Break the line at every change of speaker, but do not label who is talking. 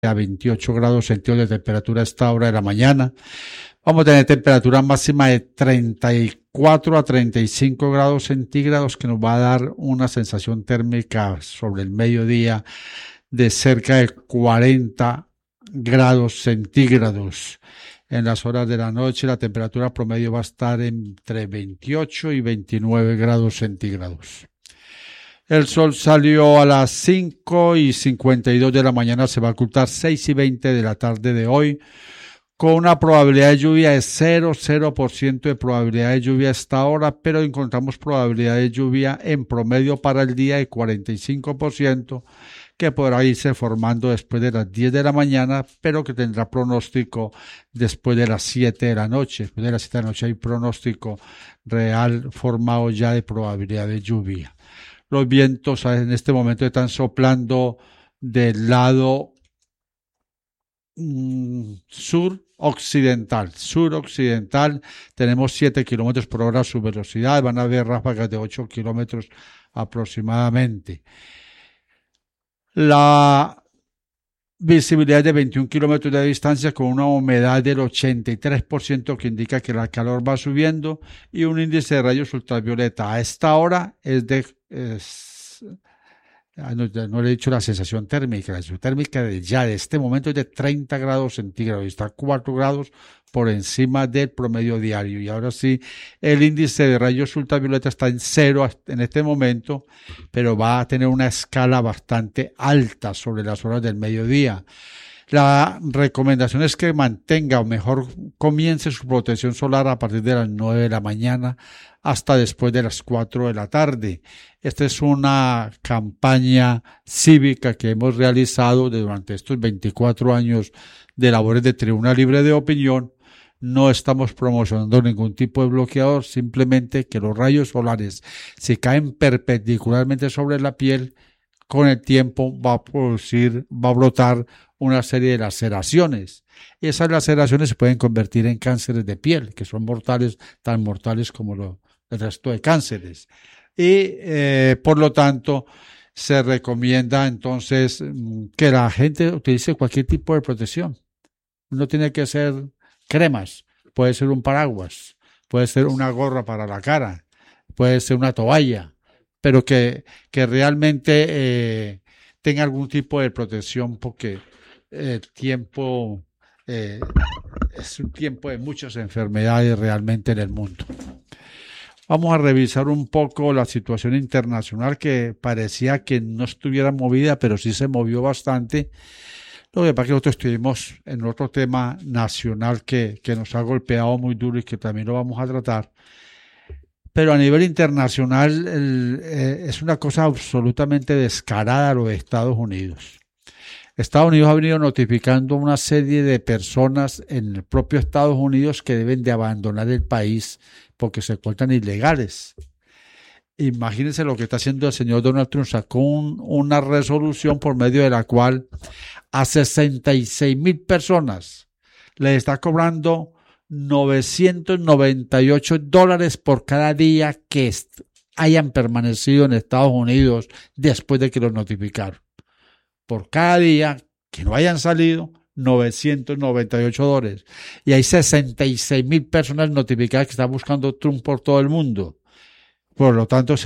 a 28 grados centígrados de temperatura a esta hora de la mañana. Vamos a tener temperatura máxima de 34 a 35 grados centígrados, que nos va a dar una sensación térmica sobre el mediodía de cerca de 40 grados centígrados. En las horas de la noche la temperatura promedio va a estar entre 28 y 29 grados centígrados. El sol salió a las 5:52 de la mañana, se va a ocultar 6:20 de la tarde de hoy, con una probabilidad de lluvia de 0% de probabilidad de lluvia a esta hora, pero encontramos probabilidad de lluvia en promedio para el día de 45%, que podrá irse formando después de las 10 de la mañana, pero que tendrá pronóstico después de las 7 de la noche. Después de las 7 de la noche hay pronóstico real formado ya de probabilidad de lluvia. Los vientos en este momento están soplando del lado suroccidental. Tenemos 7 kilómetros por hora su velocidad. Van a haber ráfagas de 8 kilómetros aproximadamente. La visibilidad de 21 kilómetros de distancia, con una humedad del 83%, que indica que el calor va subiendo, y un índice de rayos ultravioleta a esta hora no le he dicho la sensación térmica. La sensación térmica de este momento es de 30 grados centígrados y está 4 grados por encima del promedio diario. Y ahora sí, el índice de rayos ultravioleta está en 0 en este momento, pero va a tener una escala bastante alta sobre las horas del mediodía. La recomendación es que mantenga, o mejor comience su protección solar a partir de las 9 de la mañana hasta después de las 4 de la tarde. Esta es una campaña cívica que hemos realizado durante estos 24 años de labores de Tribuna Libre de Opinión. No estamos promocionando ningún tipo de bloqueador, simplemente que los rayos solares, si caen perpendicularmente sobre la piel, con el tiempo va a brotar una serie de laceraciones. Esas laceraciones se pueden convertir en cánceres de piel, que son mortales, tan mortales como el resto de cánceres. Y por lo tanto, se recomienda entonces que la gente utilice cualquier tipo de protección. No tiene que ser cremas, puede ser un paraguas, puede ser una gorra para la cara, puede ser una toalla, pero que realmente tenga algún tipo de protección, porque el tiempo es un tiempo de muchas enfermedades realmente en el mundo. Vamos a revisar un poco la situación internacional, que parecía que no estuviera movida, pero sí se movió bastante. Lo que pasa es que nosotros estuvimos en otro tema nacional que nos ha golpeado muy duro y que también lo vamos a tratar. Pero a nivel internacional es una cosa absolutamente descarada lo de Estados Unidos. Estados Unidos ha venido notificando una serie de personas en el propio Estados Unidos que deben de abandonar el país porque se encuentran ilegales. Imagínense lo que está haciendo el señor Donald Trump. Sacó una resolución por medio de la cual a 66,000 personas les está cobrando $998 por cada día que hayan permanecido en Estados Unidos después de que los notificaron. Por cada día que no hayan salido, $998. Y hay 66,000 personas notificadas que están buscando Trump por todo el mundo. Por lo tanto,